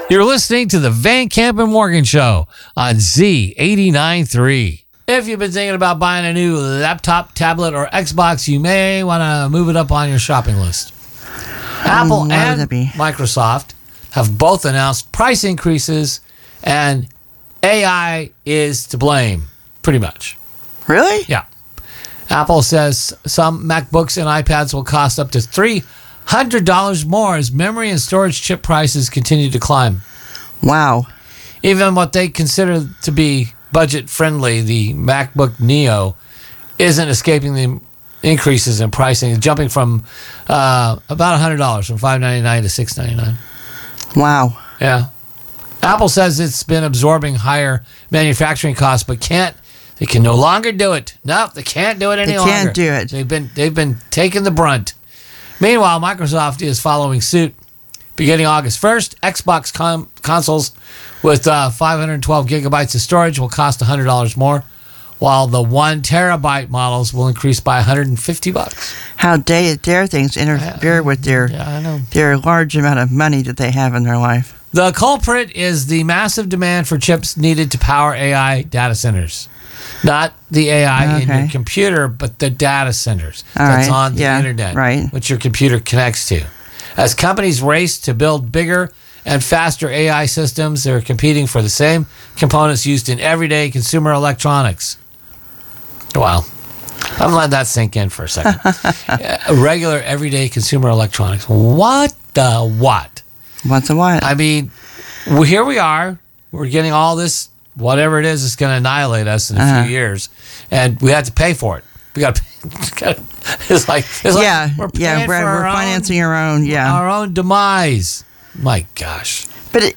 You're listening to the Van Camp and Morgan Show on Z89.3. If you've been thinking about buying a new laptop, tablet, or Xbox, you may want to move it up on your shopping list. Apple and Microsoft have both announced price increases, and AI is to blame, pretty much. Really? Yeah. Apple says some MacBooks and iPads will cost up to $300 more as memory and storage chip prices continue to climb. Wow. Even what they consider to be budget-friendly, the MacBook Neo, isn't escaping the increases in pricing, jumping from about $100, from $599 to $699. Wow. Yeah. Apple says it's been absorbing higher manufacturing costs, but they can no longer do it. No, they can't do it any longer. They can't do it. They've been taking the brunt. Meanwhile, Microsoft is following suit. Beginning August 1st, Xbox consoles with 512 gigabytes of storage will cost $100 more, while the 1 terabyte models will increase by $150. How dare things interfere with their large amount of money that they have in their life. The culprit is the massive demand for chips needed to power AI data centers. Not the AI in your computer, but the data centers that's on the internet, which your computer connects to. As companies race to build bigger and faster AI systems, they're competing for the same components used in everyday consumer electronics. Wow. I'm letting that sink in for a second. Regular, everyday consumer electronics. What the what? What's the what? I mean, here we are. We're getting all this, whatever it is, it's going to annihilate us in a few years. And we have to pay for it. We got to it's like we're paying we're financing our own demise. My gosh. But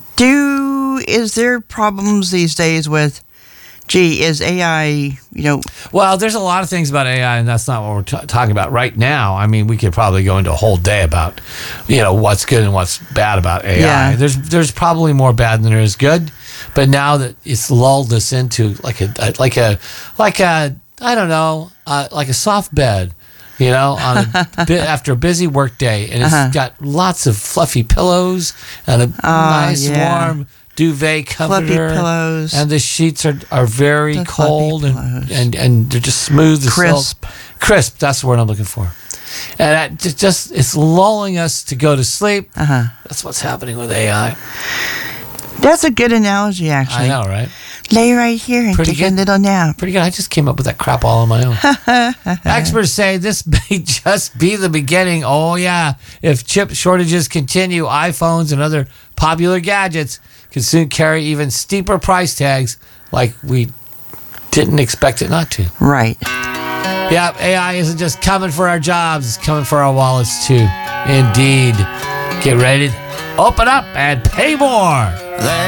is there problems these days with is AI, Well, there's a lot of things about AI, and that's not what we're talking about right now. I mean, we could probably go into a whole day about, what's good and what's bad about AI. Yeah. There's probably more bad than there is good, but now that it's lulled us into like a I don't know, like a soft bed, on after a busy work day, and it's got lots of fluffy pillows and a nice warm duvet comforter, pillows, and the sheets are very cold and they're just smooth as crisp. Crisp. That's the word I'm looking for. And that just it's lulling us to go to sleep. That's what's happening with AI. That's a good analogy, actually. I know, right? Lay right here and take a little nap. Pretty good. I just came up with that crap all on my own. Experts say this may just be the beginning. Oh, yeah. If chip shortages continue, iPhones and other popular gadgets can soon carry even steeper price tags like we didn't expect it not to. Right. Yeah, AI isn't just coming for our jobs. It's coming for our wallets, too. Indeed. Get ready to open up and pay more.